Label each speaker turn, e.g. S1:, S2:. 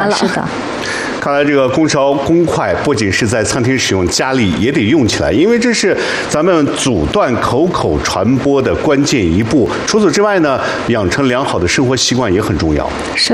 S1: 了。
S2: 是的。
S1: 看来这个公勺公筷不仅是在餐厅使用，家里也得用起来，因为这是咱们阻断口传播的关键一步。除此之外呢，养成良好的生活习惯也很重要。
S2: 是。